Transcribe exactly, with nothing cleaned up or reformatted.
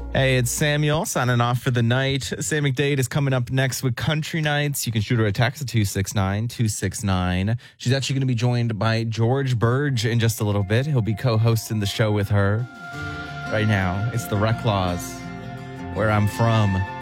Hey, it's Samuel signing off for the night. Sam McDade is coming up next with Country Nights. You can shoot her a text at two six nine, two six nine. She's actually going to be joined by George Burge in just a little bit. He'll be co-hosting the show with her. Right now, it's the Rec Laws, Where I'm From.